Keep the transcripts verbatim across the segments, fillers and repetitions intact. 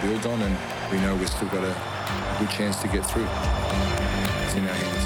build on, and we know we've still got a, a good chance to get through. It's in our hands.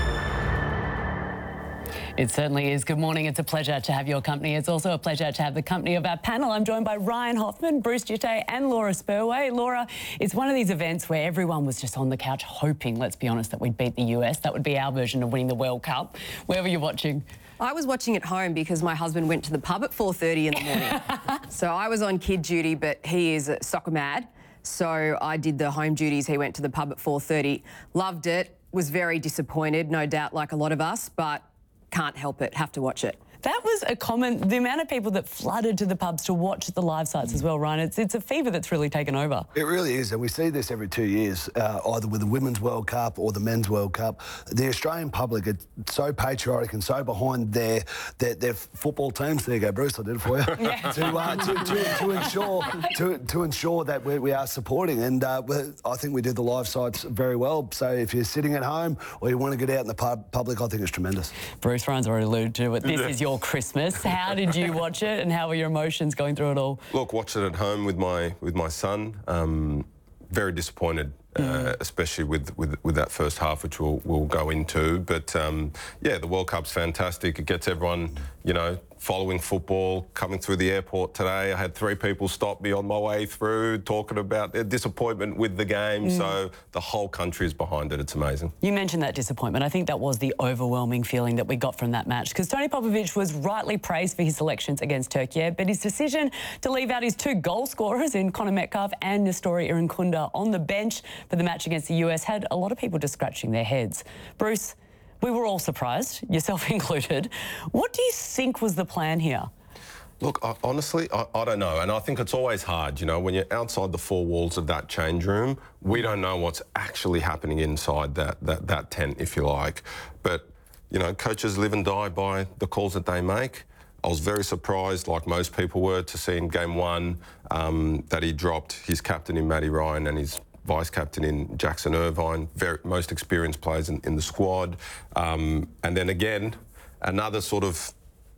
It certainly is. Good morning. It's a pleasure to have your company. It's also a pleasure to have the company of our panel. I'm joined by Ryan Hoffman, Bruce Jitte and Laura Spurway. Laura, it's one of these events where everyone was just on the couch hoping, let's be honest, that we'd beat the U S. That would be our version of winning the World Cup. Where were you watching? I was watching at home because my husband went to the pub at four thirty in the morning. So I was on kid duty, but he is soccer mad. So I did the home duties. He went to the pub at four thirty. Loved it. Was very disappointed, no doubt, like a lot of us, but can't help it, have to watch it. That was a common, the amount of people that flooded to the pubs to watch the live sites as well, Ryan, it's, it's a fever that's really taken over. It really is, and we see this every two years, uh, either with the Women's World Cup or the Men's World Cup. The Australian public are so patriotic and so behind their their, their football teams. There you go, Bruce, I did it for you. Yeah. to, uh, to, to, to ensure to, to ensure that we, we are supporting, and uh, I think we did the live sites very well. So if you're sitting at home or you want to get out in the pub, public, I think it's tremendous. Bruce, Ryan's already alluded to it. This Yeah. is your Christmas. How did you watch it, and how were your emotions going through it all? Look, watched it at home with my with my son. Um, very disappointed, uh, mm. especially with, with with that first half, which we'll we'll go into. But um, yeah, the World Cup's fantastic. It gets everyone, you know, following football. Coming through the airport today, I had three people stop me on my way through, talking about their disappointment with the game. Mm. So the whole country is behind it. It's amazing. You mentioned that disappointment. I think that was the overwhelming feeling that we got from that match, because Tony Popovic was rightly praised for his selections against Turkey, but his decision to leave out his two goal scorers in Connor Metcalfe and Nestori Irankunda on the bench for the match against the U S had a lot of people just scratching their heads. Bruce, we were all surprised, yourself included. What do you think was the plan here? Look, I, honestly, I, I don't know. And I think it's always hard, you know, when you're outside the four walls of that change room, we don't know what's actually happening inside that, that, that tent, if you like. But, you know, coaches live and die by the calls that they make. I was very surprised, like most people were, to see in game one um, that he dropped his captain in Matty Ryan and his vice-captain in Jackson Irvine, very, most experienced players in, in the squad. Um, and then again, another sort of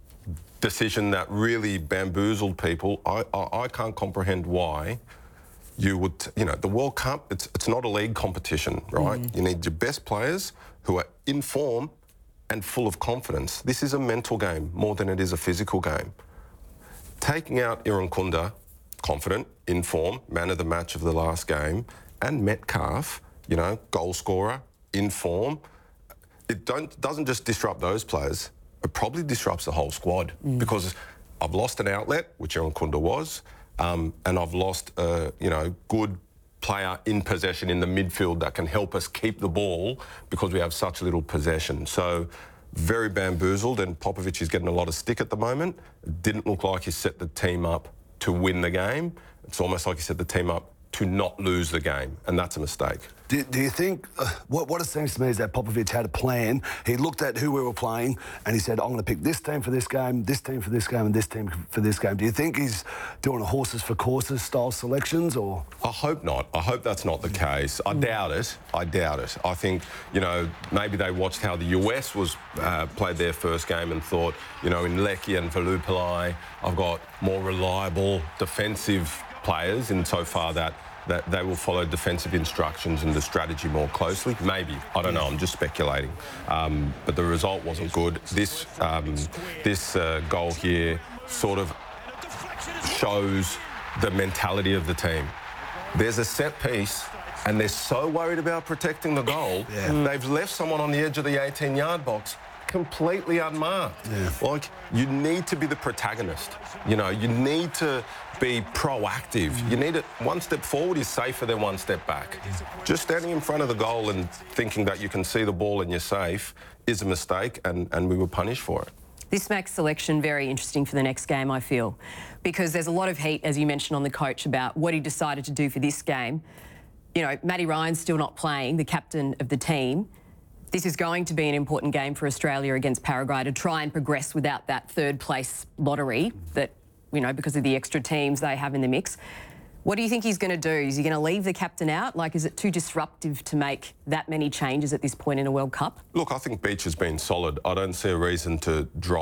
decision that really bamboozled people. I, I, I can't comprehend why you would, you know, the World Cup, it's, it's not a league competition, right? Mm. You need your best players who are in form and full of confidence. This is a mental game more than it is a physical game. Taking out Irankunda, confident, in form, man of the match of the last game, and Metcalfe, you know, goal scorer, in form. It don't, doesn't just disrupt those players, it probably disrupts the whole squad mm. because I've lost an outlet, which Irankunda was, um, and I've lost a, you know, good player in possession in the midfield that can help us keep the ball because we have such little possession. So very bamboozled, and Popovic is getting a lot of stick at the moment. It didn't look like he set the team up to win the game. It's almost like he set the team up to not lose the game, and that's a mistake. Do, do you think, uh, what, what it seems to me is that Popovic had a plan. He looked at who we were playing and he said, I'm going to pick this team for this game, this team for this game, and this team for this game. Do you think he's doing a horses for courses style selections, or? I hope not. I hope that's not the case. I doubt it. I doubt it. I think, you know, maybe they watched how the U S was uh, played their first game and thought, you know, in Leckie and Valupilai, I've got more reliable defensive players insofar that that they will follow defensive instructions and the strategy more closely. Maybe. I don't know. I'm just speculating. Um, but the result wasn't good. This, um, this uh, goal here sort of shows the mentality of the team. There's a set piece and they're so worried about protecting the goal, yeah. they've left someone on the edge of the eighteen-yard box completely unmarked. Yeah. Like, you need to be the protagonist. You know, you need to be proactive. Mm. You need it. One step forward is safer than one step back. Just standing in front of the goal and thinking that you can see the ball and you're safe is a mistake, and, and we were punished for it. This makes selection very interesting for the next game, I feel, because there's a lot of heat, as you mentioned, on the coach about what he decided to do for this game. You know, Matty Ryan's still not playing, the captain of the team. This is going to be an important game for Australia against Paraguay to try and progress without that third place lottery that, you know, because of the extra teams they have in the mix. What do you think he's going to do? Is he going to leave the captain out? Like, is it too disruptive to make that many changes at this point in a World Cup? Look, I think Beach has been solid. I don't see a reason to drop